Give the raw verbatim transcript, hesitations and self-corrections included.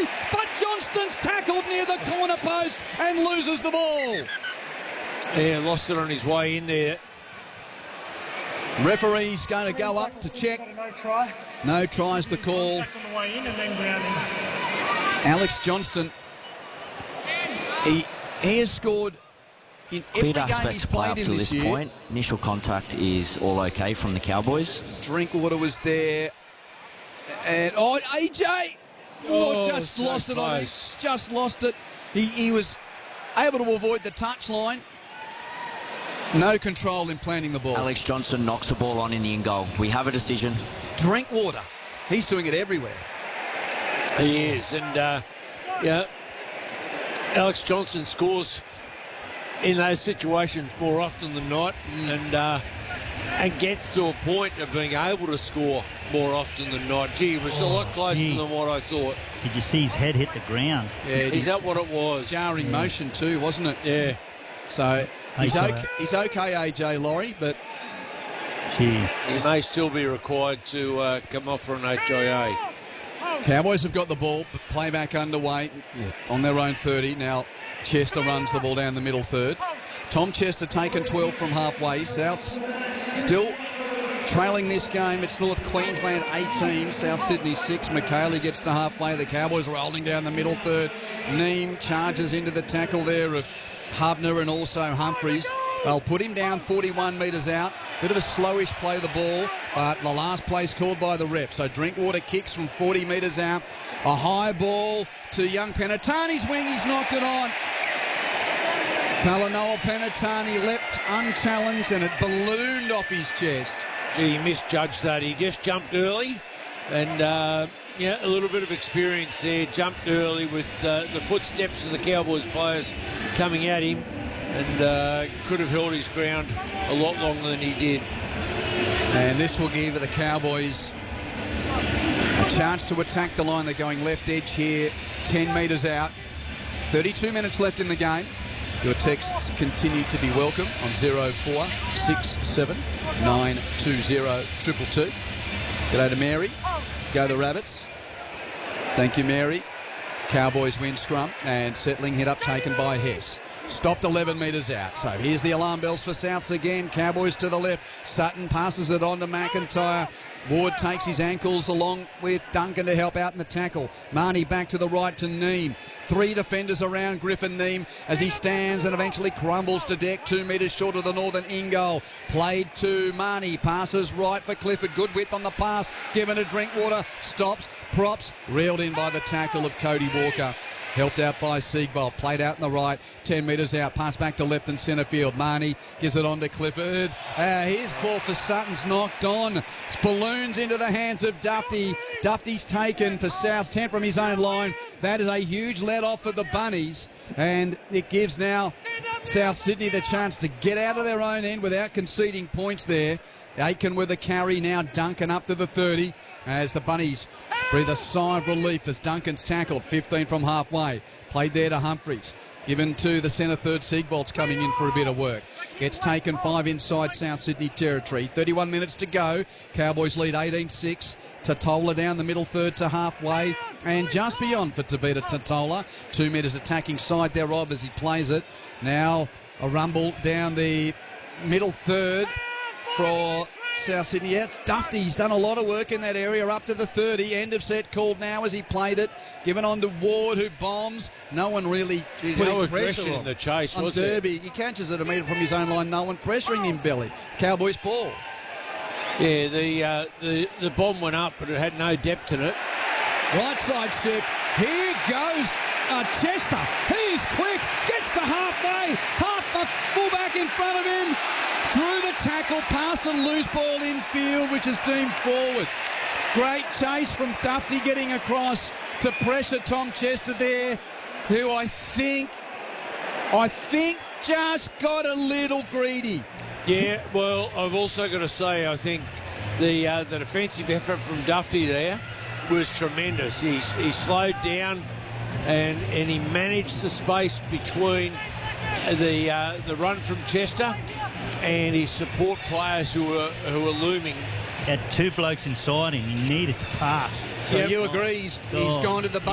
but Johnston's tackled near the corner post and loses the ball. Yeah, lost it on his way in there. Referee's going to go up to check. No try. No tries the call. On the way in and then grounding. Alex Johnston, he, he has scored in every Clear game aspect he's to play played up in to this this year. point. Initial contact is all okay from the Cowboys. Drinkwater was there. And, oh, A J! Oh, Oh, just so lost it on him. close. Just lost it. He, he was able to avoid the touchline. No control in planting the ball. Alex Johnston knocks the ball on in the in goal. We have a decision. Drinkwater. He's doing it everywhere. He is, and uh, yeah, Alex Johnston scores in those situations more often than not, and uh, and gets to a point of being able to score more often than not. Gee, it was a lot closer gee. than what I thought. Did you see his head hit the ground? Yeah, Is that what it was? jarring motion too, wasn't it? Yeah. So he's saw okay, that. he's okay, A J Laurie, but Gee. He may still be required to uh, come off for an H I A. Cowboys have got the ball, but play back underway on their own thirty. Now Chester runs the ball down the middle third. Tom Chester taken twelve from halfway. South's still trailing this game. It's North Queensland eighteen, South Sydney six. McHaley gets to halfway. The Cowboys rolling down the middle third. Neem charges into the tackle there of Hubner and also Humphreys. They'll put him down forty-one metres out. Bit of a slowish play of the ball, but the last place called by the ref. So Drinkwater kicks from forty metres out. A high ball to young Penatani's wing. He's knocked it on. Talanoa Penatani leapt unchallenged and it ballooned off his chest. Gee, he misjudged that. He just jumped early, and uh, yeah, a little bit of experience there. Jumped early with uh, the footsteps of the Cowboys players coming at him, and uh, could have held his ground a lot longer than he did. And this will give the Cowboys a chance to attack the line. They're going left edge here, ten metres out. thirty-two minutes left in the game. Your texts continue to be welcome on zero four six seven nine two zero two two two. G'day to Mary. Go the Rabbits. Thank you, Mary. Cowboys win scrum and settling hit up taken by Hess. Stopped eleven metres out. So here's the alarm bells for Souths again. Cowboys to the left. Sutton passes it on to McIntyre. Ward takes his ankles along with Duncan to help out in the tackle. Marnie back to the right to Neem. Three defenders around Griffin Neem as he stands and eventually crumbles to deck. Two metres short of the northern in goal. Played to Marnie. Passes right for Clifford. Good width on the pass. Given to Drinkwater. Stops. Props. Reeled in by the tackle of Cody Walker. Helped out by Siegbold. Played out in the right. ten metres out. Pass back to left and centre field. Marnie gives it on to Clifford. Uh, his ball for Sutton's knocked on. It's balloons into the hands of Dufty. Dufty's taken for South. ten from his own line. That is a huge let off for the Bunnies. And it gives now South Sydney the chance to get out of their own end without conceding points there. Aiken with a carry now. Duncan up to the thirty as the Bunnies breathe a sigh of relief as Duncan's tackled. fifteen from halfway. Played there to Humphreys. Given to the centre third. Siegbolt's coming in for a bit of work. Gets taken five inside South Sydney territory. thirty-one minutes to go. Cowboys lead eighteen six. Tatola down the middle third to halfway and just beyond for Tavita Tatola. Two metres attacking side thereof as he plays it. Now a rumble down the middle third for South Sydney. Yeah, it's Dufty. He's done a lot of work in that area up to the thirty. End of set called now as he played it. Given on to Ward who bombs. No one really Gee, putting no pressure aggression on, in the chase, on was there? Derby. He catches it a metre from his own line. No one pressuring him, Belly. Cowboys ball. Yeah, the uh, the the bomb went up, but it had no depth in it. Right side shift. Here goes uh, Chester. He's quick. Gets to halfway. Half the fullback in front of him. Drew the tackle. Passed a loose ball infield, which is deemed forward. Great chase from Dufty getting across to pressure Tom Chester there, who I think, I think just got a little greedy. Yeah, well, I've also got to say, I think the uh, the defensive effort from Dufty there was tremendous. He's he slowed down and and he managed the space between the uh, the run from Chester and his support players who were who were looming. Had two blokes inside him. He needed to pass. So Yep. you agree he's, he's Oh. gone to the